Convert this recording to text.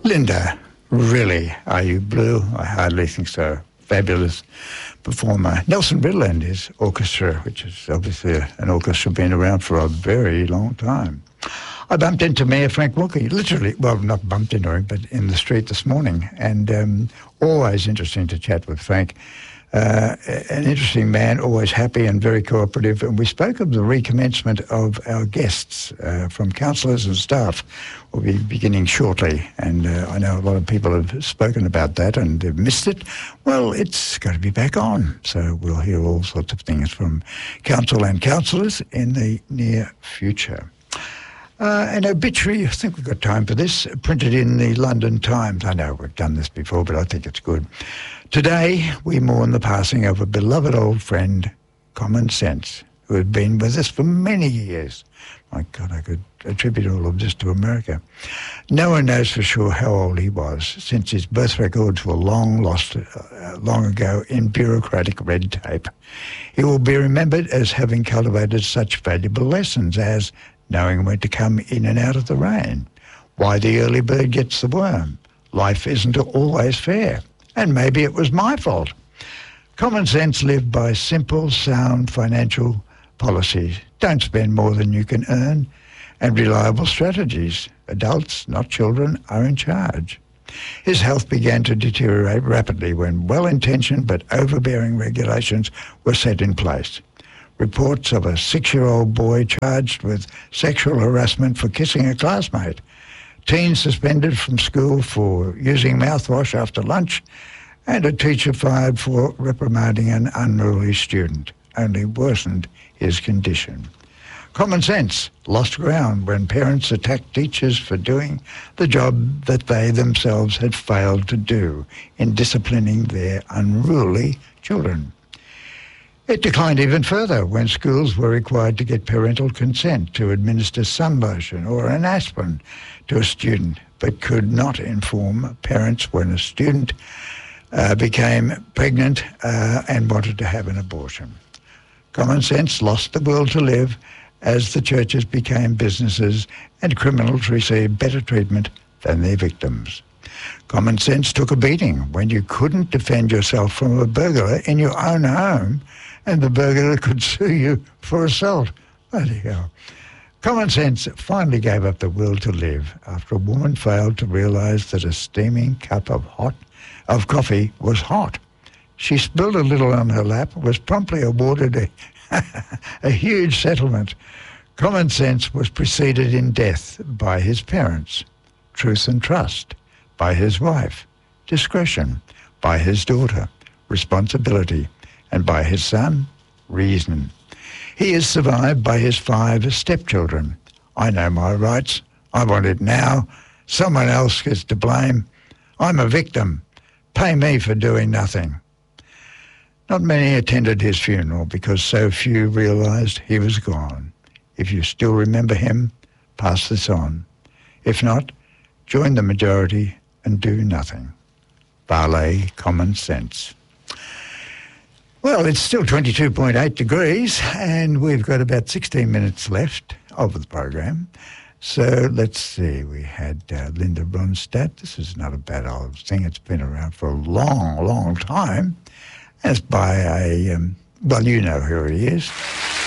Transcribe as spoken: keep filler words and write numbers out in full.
Linda, really, are you blue? I hardly think so. Fabulous performer. Nelson Riddle and his orchestra, which is obviously an orchestra been around for a very long time. I bumped into Mayor Frank Wilkie, literally, well, not bumped into him, but in the street this morning, and um, always interesting to chat with Frank. Uh, an interesting man, always happy and very cooperative. And we spoke of the recommencement of our guests uh, from councillors and staff. We'll be beginning shortly, and uh, I know a lot of people have spoken about that and have missed it. Well, it's going to be back on, so we'll hear all sorts of things from council and councillors in the near future. Uh, an obituary, I think we've got time for this, printed in the London Times. I know we've done this before, but I think it's good. Today, we mourn the passing of a beloved old friend, Common Sense, who had been with us for many years. My God, I could attribute all of this to America. No one knows for sure how old he was, since his birth records were long lost uh, long ago in bureaucratic red tape. He will be remembered as having cultivated such valuable lessons as knowing when to come in and out of the rain, why the early bird gets the worm, life isn't always fair, and maybe it was my fault. Common Sense lived by simple, sound financial policies. Don't spend more than you can earn, and reliable strategies. Adults, not children, are in charge. His health began to deteriorate rapidly when well-intentioned but overbearing regulations were set in place. Reports of a six-year-old boy charged with sexual harassment for kissing a classmate, teens suspended from school for using mouthwash after lunch, and a teacher fired for reprimanding an unruly student only worsened his condition. Common Sense lost ground when parents attacked teachers for doing the job that they themselves had failed to do in disciplining their unruly children. It declined even further when schools were required to get parental consent to administer sun lotion or an aspirin to a student, but could not inform parents when a student uh, became pregnant uh, and wanted to have an abortion. Common Sense lost the will to live as the churches became businesses and criminals received better treatment than their victims. Common Sense took a beating when you couldn't defend yourself from a burglar in your own home and the burglar could sue you for assault. Bloody hell. Common Sense finally gave up the will to live after a woman failed to realise that a steaming cup of hot of coffee was hot. She spilled a little on her lap, was promptly awarded a, a huge settlement. Common Sense was preceded in death by his parents, Truth and Trust, by his wife, Discretion, by his daughter, Responsibility, and by his son, Reason. He is survived by his five stepchildren. I know my rights. I want it now. Someone else is to blame. I'm a victim. Pay me for doing nothing. Not many attended his funeral because so few realised he was gone. If you still remember him, pass this on. If not, join the majority and do nothing. Vale Common Sense. Well, it's still twenty-two point eight degrees and we've got about sixteen minutes left of the program. So let's see, we had uh, Linda Ronstadt. This is not a bad old thing. It's been around for a long, long time. It's by a, um, well, you know who he is.